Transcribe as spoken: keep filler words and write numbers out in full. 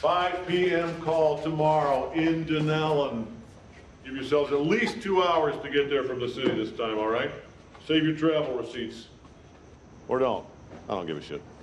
five P M call tomorrow in Denellen. Give yourselves at least two hours to get there from the city this time, all right? Save your travel receipts. Or don't. I don't give a shit.